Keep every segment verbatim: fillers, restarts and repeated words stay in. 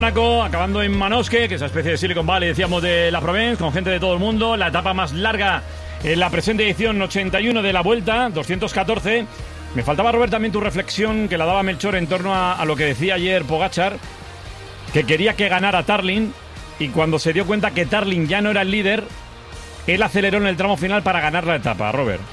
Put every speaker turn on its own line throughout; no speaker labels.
Acabando en Manosque, que es esa especie de Silicon Valley, decíamos, de la Provence, con gente de todo el mundo. La etapa más larga en la presente edición ochenta y uno de la Vuelta, doscientos catorce. Me faltaba, Robert, también tu reflexión, que la daba Melchor, en torno a, a lo que decía ayer Pogačar, que quería que ganara Tarling, y cuando se dio cuenta que Tarling ya no era el líder, él aceleró en el tramo final para ganar la etapa, Robert.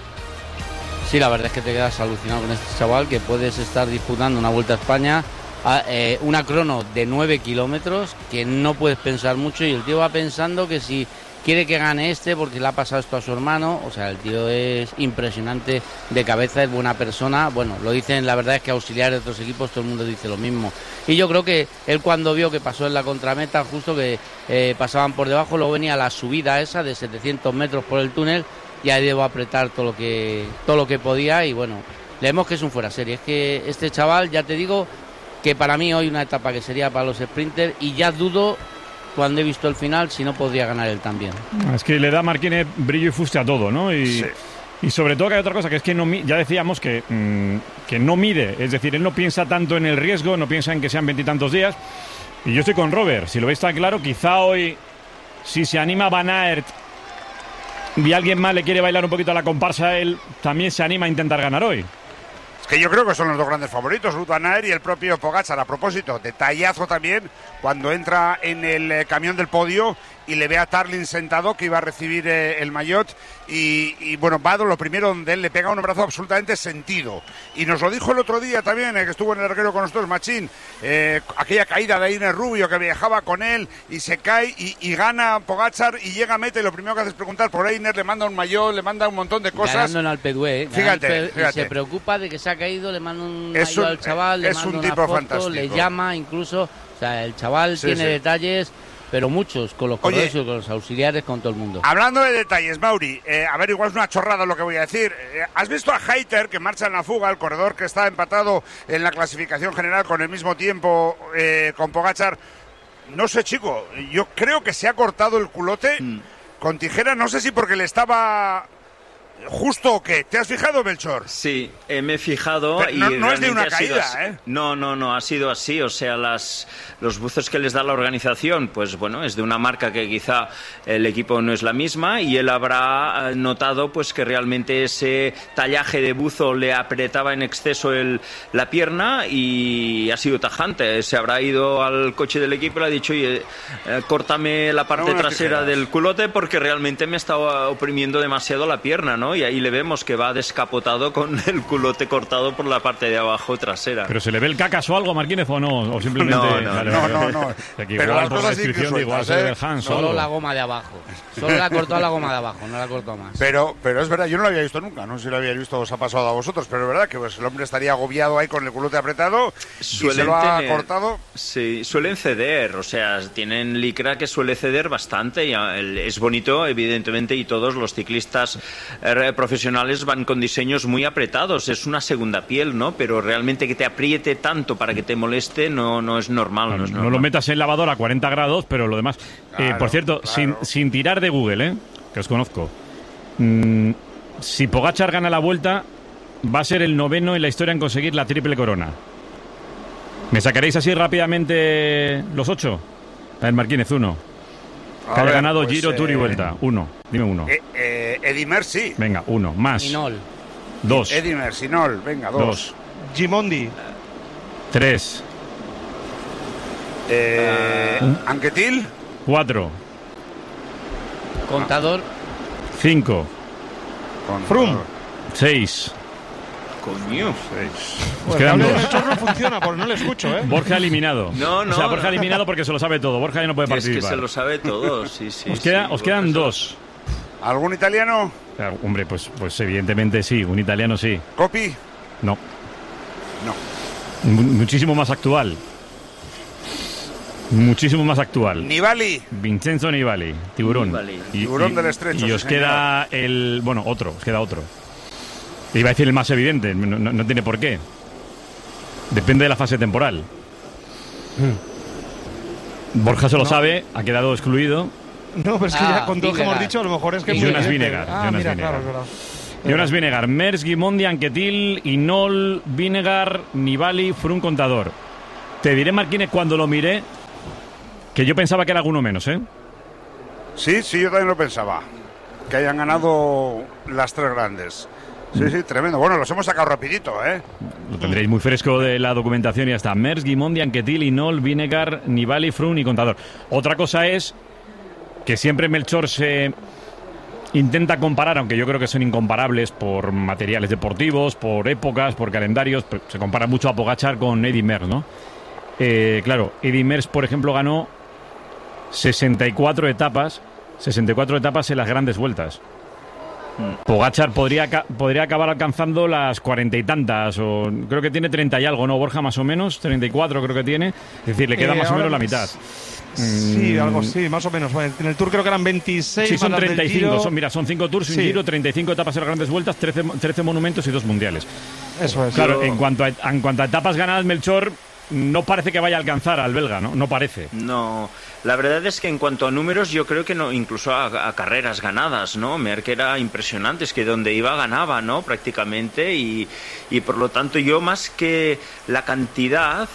Sí, la verdad es que te quedas alucinado con este chaval, que puedes estar disputando una Vuelta a España, a, eh, una crono de nueve kilómetros, que no puedes pensar mucho, y el tío va pensando que si quiere que gane este porque le ha pasado esto a su hermano. O sea, el tío es impresionante de cabeza, es buena persona. Bueno, lo dicen, la verdad es que auxiliares de otros equipos, todo el mundo dice lo mismo. Y yo creo que él, cuando vio que pasó en la contrameta, justo que eh, pasaban por debajo, luego venía la subida esa de setecientos metros por el túnel, y ahí debo apretar todo lo que todo lo que podía, y bueno, le vemos que es un fuera serie. Es que este chaval, ya te digo, que para mí hoy una etapa que sería para los sprinters, y ya dudo, cuando he visto el final, si no podría ganar él también.
Es que le da a Marquínez brillo y fuste a todo, ¿no? Y,
sí.
y sobre todo que hay otra cosa, que es que no, ya decíamos que, mmm, que no mide, es decir, él no piensa tanto en el riesgo, no piensa en que sean veintitantos días. Y yo estoy con Robert, si lo veis tan claro, quizá hoy, si se anima Van Aert y alguien más le quiere bailar un poquito a la comparsa, él también se anima a intentar ganar hoy.
Que yo creo que son los dos grandes favoritos, Wout van Aert y el propio Pogačar. A propósito, detallazo también cuando entra en el eh, camión del podio y le ve a Tarling sentado, que iba a recibir eh, el maillot, y, y bueno, Vado, lo primero donde él le pega un abrazo absolutamente sentido. Y nos lo dijo el otro día también, eh, que estuvo en el arquero con nosotros, Machín, eh, aquella caída de Ines Rubio, que viajaba con él y se cae y, y gana Pogačar y llega a meta, y lo primero que hace es preguntar por Ines, le manda un maillot, le manda un montón de cosas.
Ganando en Alpedue, ¿eh?
Fíjate,
Alpe,
fíjate.
Y se preocupa de que se ha caído, le manda un
es
maillot
un,
al chaval, le
es
manda
un
una
tipo
foto,
fantástico.
le llama incluso. O sea, el chaval
sí,
tiene
sí.
detalles, pero muchos, con los corredores, con los auxiliares, con todo el mundo.
Hablando de detalles, Mauri, eh, a ver, igual es una chorrada lo que voy a decir. Eh, ¿Has visto a Hayter, que marcha en la fuga, el corredor que está empatado en la clasificación general con el mismo tiempo eh, con Pogačar? No sé, chico, yo creo que se ha cortado el culote mm. con tijera, no sé si porque le estaba... ¿Justo o qué? ¿Te has fijado, Melchor?
Sí, eh, me he fijado.
Pero
y
no, no es de una
caída,
¿eh?
No, no, no, ha sido así. O sea, las, los buzos que les da la organización, pues bueno, es de una marca que quizá el equipo no es la misma, y él habrá notado pues que realmente ese tallaje de buzo le apretaba en exceso el, la pierna, y ha sido tajante. Se habrá ido al coche del equipo y le ha dicho, oye, eh, córtame la parte no, trasera del culote, porque realmente me estaba oprimiendo demasiado la pierna, ¿no? Y ahí le vemos que va descapotado con el culote cortado por la parte de abajo trasera.
¿Pero se le ve el cacas o algo a Marquínez o no? ¿O simplemente...?
No, no,
vale, no, vale, no, no.
Pero las cosas sí que sueltas, ¿eh?
Solo solo la goma de abajo. Solo la cortó la goma de abajo, no la cortó más.
Pero, pero es verdad, yo no lo había visto nunca. No sé si lo había visto o os ha pasado a vosotros, pero es verdad que pues, el hombre estaría agobiado ahí con el culote apretado y se lo ha tener, cortado.
Sí, suelen ceder, o sea, tienen licra que suele ceder bastante, y es bonito, evidentemente, y todos los ciclistas eh, profesionales van con diseños muy apretados, es una segunda piel, ¿no? Pero realmente que te apriete tanto para que te moleste no, no es normal. No, no, es normal.
No lo metas en lavadora a cuarenta grados, pero lo demás... Claro, eh, por cierto, claro. sin, sin tirar de Google, ¿eh? Que os conozco. Mm, si Pogačar gana la Vuelta, va a ser el noveno en la historia en conseguir la triple corona. ¿Me sacaréis así rápidamente los ocho? A ver, Marquínez, uno. Que haya ganado pues, Giro, eh, Tour y Vuelta. Uno. Dime uno.
Eh, eh, Edimer, sí.
Venga, uno. Más.
Sinol.
Dos.
Edimer, Sinol. Venga, dos. dos.
Gimondi.
Tres.
Eh, uh. Anquetil.
Cuatro.
Contador.
Cinco.
Froome.
Seis.
Coño,
seis.
Pues el cable del Melchor no funciona, porque no le escucho, ¿eh?
Borja eliminado.
No, no.
O sea, Borja
no.
eliminado porque se lo sabe todo. Borja ya no puede participar.
Es que se lo sabe todo, sí, sí.
Os, queda,
sí,
os quedan dos.
¿Algún italiano?
Claro, hombre, pues, pues evidentemente sí. Un italiano sí.
¿Copi?
No.
No.
M- muchísimo más actual. Muchísimo más actual.
Nibali.
Vincenzo Nibali. Tiburón.
Nibali.
Y, Tiburón
y,
del Estrecho.
Y os
sí,
queda
señor.
el... Bueno, otro. Os queda otro. Iba a decir el más evidente. No, no, no tiene por qué. Depende de la fase temporal. Mm. Borja se lo no. sabe. Ha quedado excluido.
No, pero es que
ah,
ya con todo lo que hemos dicho, a lo mejor es que...
Y Jonas Vinegar.
Ah,
Jonas
mira,
Vinegar.
claro, claro.
Jonas Vinegar, Merckx, Gimondi, Anquetil, Hinault, Vinegar, Nibali, Froome, Contador. Te diré, Marquínez, cuando lo miré, Que yo pensaba que era alguno menos, ¿eh?
Sí, sí, yo también lo pensaba. Que hayan ganado las tres grandes. Sí, sí, tremendo. Bueno, los hemos sacado rapidito, ¿eh?
Lo tendréis muy fresco de la documentación y hasta Merckx, Guimondi, Anquetil, Inol, Vinegar, Nibali, Froome y Contador. Otra cosa es que siempre Melchor se intenta comparar, aunque yo creo que son incomparables por materiales deportivos, por épocas, por calendarios. Se compara mucho a Pogačar con Eddy Merckx, ¿no? Eh, claro, Eddy Merckx, por ejemplo, ganó sesenta y cuatro etapas, sesenta y cuatro etapas en las grandes vueltas. Pogačar podría, podría acabar alcanzando las cuarenta y tantas, o creo que tiene treinta y algo, ¿no? Borja, más o menos, treinta y cuatro creo que tiene. Es decir, le queda eh, más o menos la mitad.
Sí, mm. algo sí, más o menos. En el Tour creo que eran veintiséis.
Sí, son
más
treinta y cinco.
Giro.
Son, mira, son cinco Tours, sí. Un Giro, treinta y cinco etapas en las grandes vueltas, trece, trece monumentos y dos mundiales.
Eso es.
Claro, en cuanto a, en cuanto a etapas ganadas, Melchor no parece que vaya a alcanzar al belga, ¿no? No parece.
No, la verdad es que en cuanto a números, yo creo que no, incluso a, a carreras ganadas, ¿no? Merckx era impresionante, es que donde iba ganaba, ¿no? Prácticamente, y, y por lo tanto yo más que la cantidad...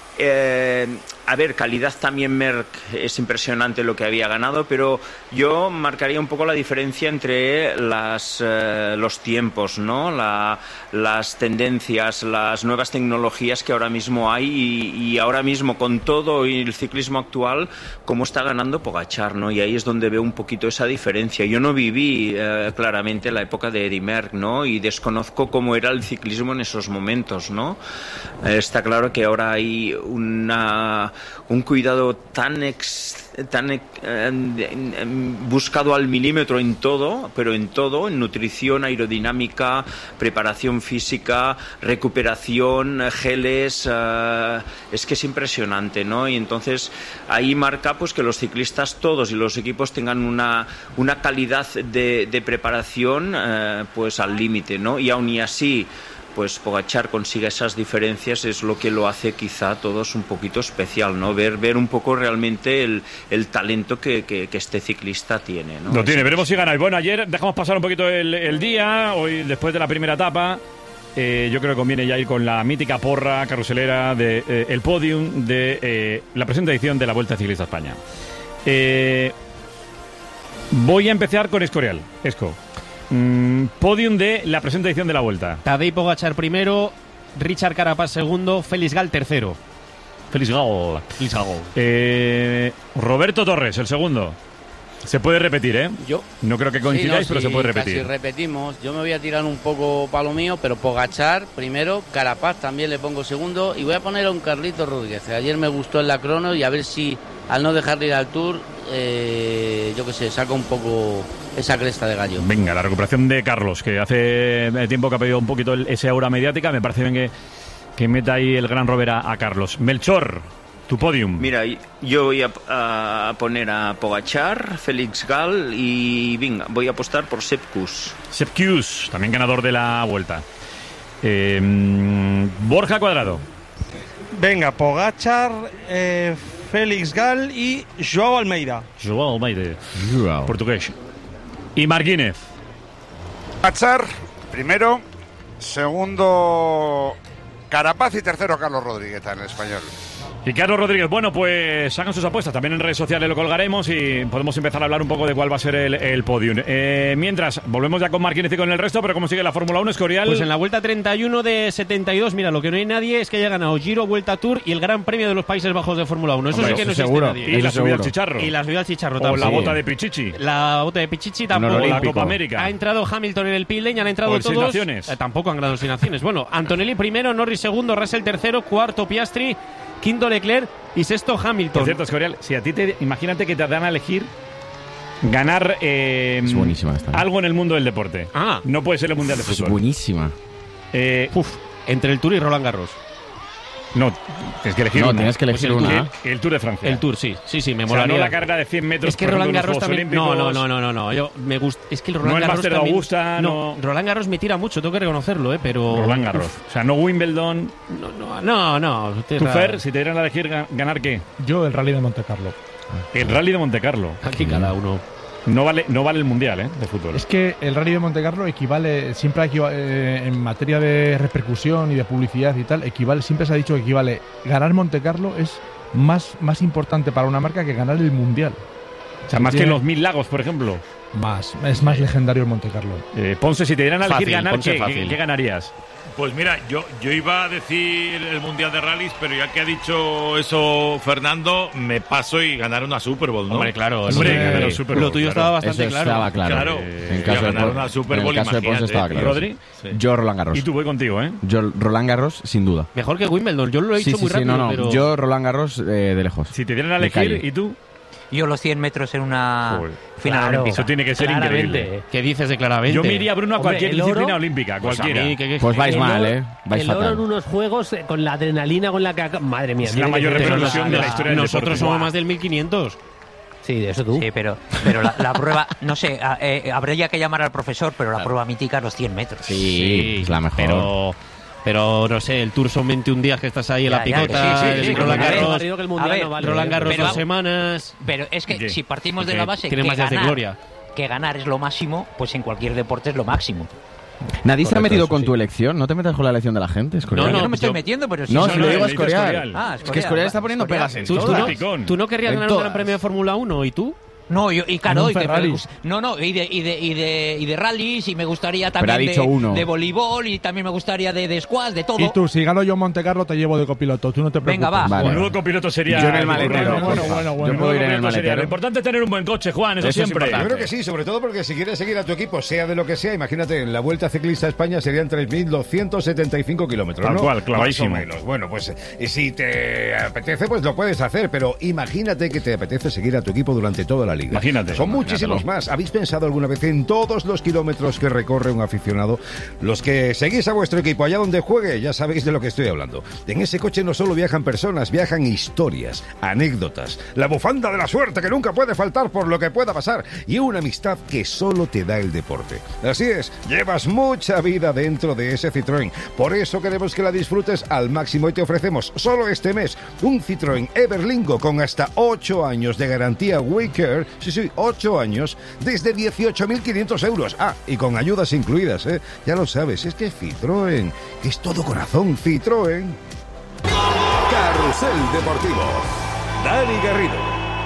Eh, a ver, calidad también Merckx es impresionante lo que había ganado, pero yo marcaría un poco la diferencia entre las, eh, los tiempos, ¿no? La, las tendencias, las nuevas tecnologías que ahora mismo hay y, y ahora mismo con todo el ciclismo actual, cómo está ganando Pogačar, ¿no? Y ahí es donde veo un poquito esa diferencia. Yo no viví eh, claramente la época de Eddy Merckx, ¿no? Y desconozco cómo era el ciclismo en esos momentos, ¿no? Eh, está claro que ahora hay una un cuidado tan ex, tan eh, buscado al milímetro en todo, pero en todo, en nutrición, aerodinámica, preparación física, recuperación, geles, eh, es que es impresionante, ¿no? Y entonces ahí marca pues que los ciclistas todos y los equipos tengan una, una calidad de, de preparación eh, pues al límite, ¿no? Y aún y así pues Pogačar consiga esas diferencias es lo que lo hace quizá a todos un poquito especial, ¿no? Ver, ver un poco realmente el, el talento que, que, que este ciclista tiene, ¿no?
Lo tiene, veremos si gana. Y bueno, ayer dejamos pasar un poquito el, el día, hoy después de la primera etapa, eh, yo creo que conviene ya ir con la mítica porra carruselera de eh, el podium de eh, la presente edición de la Vuelta Ciclista a España. Eh, voy a empezar con Escorial, Esco. Mm, podium de la presente edición de la Vuelta.
Tadej Pogačar primero, Richard Carapaz segundo, Félix Gal tercero.
Félix Gal. Félix Gal. Eh, Roberto Torres, el segundo. Se puede repetir, ¿eh?
Yo.
No creo que coincidáis,
sí, no,
pero
sí,
se puede repetir.
Casi repetimos. Yo me voy a tirar un poco para lo mío, pero Pogačar primero, Carapaz también le pongo segundo y voy a poner a un Carlito Rodríguez. Ayer me gustó en la crono y a ver si al no dejarle ir al Tour, eh, yo qué sé, saca un poco esa cresta de gallo.
Venga, la recuperación de Carlos, que hace tiempo que ha pedido un poquito el, ese aura mediática. Me parece bien que, que meta ahí el gran Rover a, a Carlos. Melchor, tu podium.
Mira, yo voy a, a poner a Pogačar, Félix Gal y venga, voy a apostar por Sepp Kuss.
Sepp Kuss, también ganador de la Vuelta. Eh, Borja Cuadrado.
Venga, Pogačar, eh, Félix Gal y Joao Almeida.
Joao Almeida. Joao. Portugués. Y Marquínez.
Pogačar, primero. Segundo, Carapaz y tercero, Carlos Rodríguez en el español.
Y Carlos Rodríguez, bueno, pues hagan sus apuestas. También en redes sociales lo colgaremos y podemos empezar a hablar un poco de cuál va a ser el, el podium. Eh, mientras, volvemos ya con Marquínez y con el resto, pero ¿cómo sigue la Fórmula uno, Escorial?
Pues en la Vuelta treinta y uno de setenta y dos, mira, lo que no hay nadie es que haya ganado Giro, Vuelta Tour y el Gran Premio de los Países Bajos de Fórmula uno. Eso Hombre, sí que eso no existe
seguro.
nadie.
Y la subida al chicharro.
Y la subida al chicharro
o
también.
la bota de Pichichi.
La bota de Pichichi tampoco.
No, la Copa América.
Ha entrado Hamilton en el pit lane, han entrado
o el
todos.
Seis Naciones.
Eh, tampoco han ganado Seis Naciones. Bueno, Antonelli primero, Norris segundo, Russell tercero, cuarto Piastri, quinto Leclerc y sexto Hamilton.
Por cierto, Escorial, si a ti te... Imagínate que te dan a elegir ganar eh,
es buenísima esta, ¿no?
algo en el mundo del deporte.
Ah.
No puede ser el Mundial de Fútbol.
Es buenísima.
Eh,
Uf, entre el Tour y Roland Garros.
No, tienes que elegir
no,
una.
tienes que elegir
Pues el
una.
El, el Tour de Francia.
El Tour, sí, sí, sí, me
o sea,
molaría.
no la carrera de cien metros.
Es que
por
Roland
ejemplo,
Garros
los
también.
Juegos
No,
Olímpicos.
no, no, no, no. Yo me gusta. Es que el
No
Roland
el
Garros
Master de
también.
Augusta, no.
Roland Garros me tira mucho, tengo que reconocerlo, eh, pero.
Roland Garros.
Uf,
O sea, no Wimbledon.
no, no, no, no.
¿Tú, Fer, si te dieran a elegir ganar qué?
Yo el Rally de Monte Carlo.
El Rally de Monte Carlo.
Aquí cada uno.
No vale, no vale el Mundial, ¿eh? De fútbol.
Es que el Rally de Monte Carlo equivale, siempre equiva- eh, en materia de repercusión y de publicidad y tal, equivale, siempre se ha dicho que equivale. Ganar Monte Carlo es más, más importante para una marca que ganar el Mundial.
O sea, más
Tiene-
que los Mil Lagos, por ejemplo.
Más, es más legendario el Monte Carlo.
Eh, Ponce, si te dieran a elegir
Fácil,
ganar,
Ponce
¿qué,
fácil.
qué- qué ganarías?
Pues mira, yo, yo iba a decir el Mundial de Rallys, pero ya que ha dicho eso Fernando, me paso y ganar una Super Bowl, ¿no?
Hombre, claro.
Hombre,
sí,
ganar
lo
un Super Bowl,
tuyo
claro.
estaba bastante
Eso
claro.
estaba claro.
Claro.
En
Y
caso
a
de
ganar
Pon-
una Super
en
Bowl,
el caso de Ponce
imagínate,
estaba
tío.
claro.
¿Rodri?
Sí.
Yo Roland Garros.
Y tú voy contigo, ¿eh?
Yo Roland Garros, sin duda.
Mejor que Wimbledon. Yo lo he
Sí,
dicho
sí,
muy
sí,
rápido,
no, no.
pero...
Yo Roland Garros eh, de lejos.
Si te dieran a
De
elegir,
calle.
¿y tú?
Yo los cien metros en una
Joder.
final
Claro.
olímpica.
Eso tiene que ser
Claramente.
increíble.
¿Qué dices de claramente?
Yo me iría, Bruno, a
Hombre,
cualquier
el oro,
disciplina olímpica,
Pues a
cualquiera.
mí, que- que-
Pues vais
El
mal,
oro-
¿eh? Vais
el oro en
fatal.
unos juegos eh, con la adrenalina con la que... aca- Madre mía.
Es
tiene
la
que
mayor
ser
repercusión de la historia del
Nosotros
deporte.
somos
Buah.
más del mil quinientos.
Sí, de eso tú.
Sí, pero, pero la, la prueba, no sé, a- eh, habría que llamar al profesor, pero la prueba mítica los cien metros.
Sí, es la mejor.
Pero, pero no sé, el Tour son veintiún días que estás ahí en
Ya,
la
ya,
picota,
sí, sí,
el
sí,
Roland
a ver,
Garros,
Marido, que el
a
mundial
ver,
no vale.
Roland Garros
Pero-
dos semanas.
Pero es que
¿Qué?
si partimos de
Porque
la base
tiene
que
más días de
ganar,
gloria.
que ganar es lo máximo, pues en cualquier deporte es lo máximo.
Nadie se ha
Correcto,
metido
eso
con
sí.
tu elección. No te metas con la elección de la gente. Escorial.
No,
Yo
no,
no me estoy
yo-
metiendo, pero si
No,
son-
si lo digo a
Benito
Escorial.
Escorial.
Ah,
Es que Escorial está poniendo
Escorial.
pegas en
¿Tú, tú
todas.
no,
Picón.
tú no querrías
En
ganar un
todas.
gran premio de Fórmula uno, ¿y tú?
No, yo, y
En
claro,
un
y que-
Ferrari.
no, no, y de, y de, y de, y de rallies, y me gustaría
Pero
también
ha dicho
de,
uno.
de voleibol, y también me gustaría de, de squash, de todo.
Y tú, si gano yo Monte Carlo, te llevo de copiloto. Tú no te preocupes.
Venga, va.
Vale.
Un nuevo copiloto sería.
Yo en el maletero.
Bueno, bueno,
porfa.
bueno, bueno.
Yo puedo ir en el
Copiloto sería. Lo
maletero.
importante es tener un buen coche, Juan, eso,
Eso es
siempre.
importante.
Yo creo que sí, sobre todo porque si quieres seguir a tu equipo, sea de lo que sea, imagínate, en la Vuelta Ciclista a España serían tres mil doscientos setenta y cinco kilómetros,
Tal
¿no?
cual, clavadísimo.
Más o menos. Bueno, pues eh, si te apetece, pues lo puedes hacer, pero imagínate que te apetece seguir a tu equipo durante toda la liga.
Imagínate.
Son muchísimos
Imagínatelo.
más. ¿Habéis pensado alguna vez en todos los kilómetros que recorre un aficionado? Los que seguís a vuestro equipo allá donde juegue, ya sabéis de lo que estoy hablando. En ese coche no solo viajan personas, viajan historias, anécdotas, la bufanda de la suerte que nunca puede faltar por lo que pueda pasar y una amistad que solo te da el deporte. Así es, llevas mucha vida dentro de ese Citroën. Por eso queremos que la disfrutes al máximo y te ofrecemos solo este mes un Citroën Everlingo con hasta ocho años de garantía WeCare. Sí, sí, ocho años desde dieciocho mil quinientos euros. Ah, y con ayudas incluidas, ¿eh? Ya lo sabes, es que Citroën, que es todo corazón, Citroën.
Carrusel Deportivo. Dani Garrido.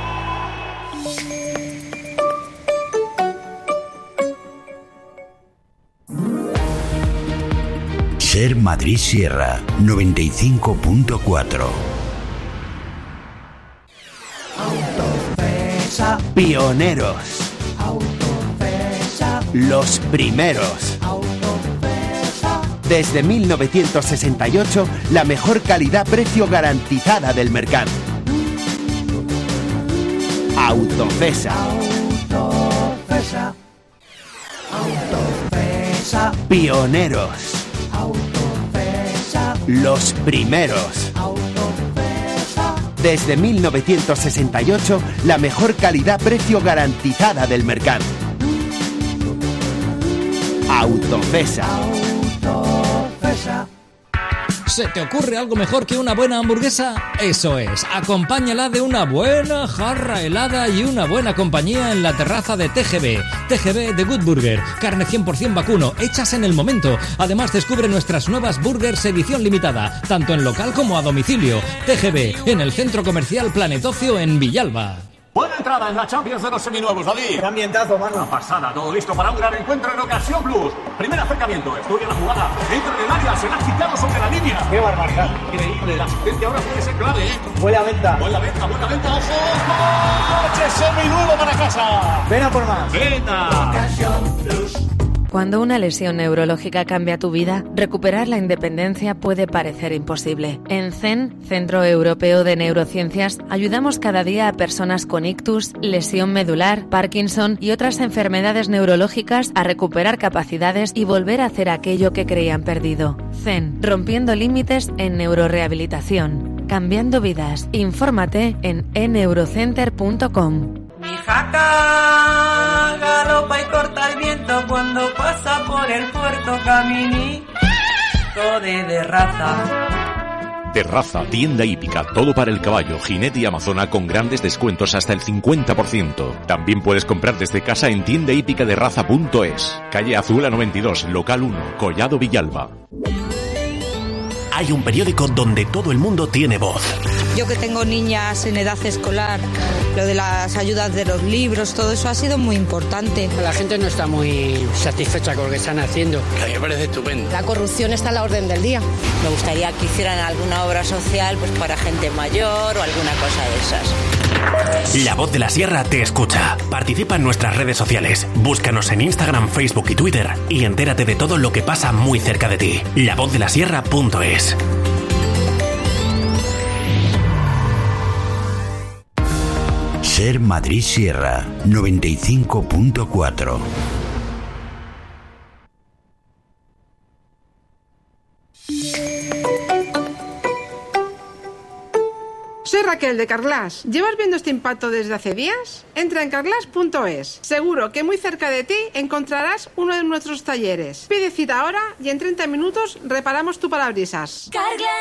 Ser Madrid Sierra noventa y cinco punto cuatro.
Autofesa. Pioneros. Autofesa. Los primeros. Autofesa. Desde mil novecientos sesenta y ocho, la mejor calidad-precio garantizada del mercado. Autofesa. Autofesa. Autofesa. Pioneros. Autofesa. Los primeros. Autofesa. Desde mil novecientos sesenta y ocho, la mejor calidad-precio garantizada del mercado. Autofesa. Autofesa.
¿Se te ocurre algo mejor que una buena hamburguesa? Eso es, acompáñala de una buena jarra helada y una buena compañía en la terraza de T G B. T G B de Good Burger, carne cien por ciento vacuno, hechas en el momento. Además descubre nuestras nuevas burgers edición limitada, tanto en local como a domicilio. T G B, en el centro comercial Planet Ocio en Villalba.
Buena entrada en la Champions de los seminuevos, David. Ambientazo, mano. Una pasada, todo listo para un gran encuentro en Ocasión Plus. Primer acercamiento, estudia la jugada. Entra en el área, se la ha quitado sobre la línea. ¡Qué barbaridad! Increíble, la asistencia ahora puede ser clave, ¿eh? Buena venta. Buena venta, buena venta, ojo. ¡Coche seminuevo para casa! Ven a por más. ¡Venta! Ocasión Plus.
Cuando una lesión neurológica cambia tu vida, recuperar la independencia puede parecer imposible. En C E N, Centro Europeo de Neurociencias, ayudamos cada día a personas con ictus, lesión medular, Parkinson y otras enfermedades neurológicas a recuperar capacidades y volver a hacer aquello que creían perdido. C E N, rompiendo límites en neurorehabilitación. Cambiando vidas. Infórmate en e neurocenter punto com.
Mi jaca galopa y corta el viento cuando pasa por el puerto caminito de Derraza.
Derraza, tienda hípica, todo para el caballo, jinete y amazona con grandes descuentos hasta el cincuenta por ciento. También puedes comprar desde casa en tienda hípica derraza punto es. Calle Azul a noventa y dos, local uno, Collado Villalba.
hay un periódico donde todo el mundo tiene voz.
Yo que tengo niñas en edad escolar, lo de las ayudas de los libros, todo eso ha sido muy importante.
La gente no está muy satisfecha con lo que están haciendo.
A mí me parece estupendo.
La corrupción está a la orden del día.
Me gustaría que hicieran alguna obra social pues para gente mayor o alguna cosa de esas.
La Voz de la Sierra te escucha. Participa en nuestras redes sociales. Búscanos en Instagram, Facebook y Twitter y entérate de todo lo que pasa muy cerca de ti. la voz de la sierra punto es.
Ser Madrid Sierra noventa y cinco punto cuatro.
Soy Raquel de Carglass. ¿Llevas viendo este impacto desde hace días? Entra en carglass punto es. Seguro que muy cerca de ti encontrarás uno de nuestros talleres. Pide cita ahora y en treinta minutos reparamos tu parabrisas. Carglass.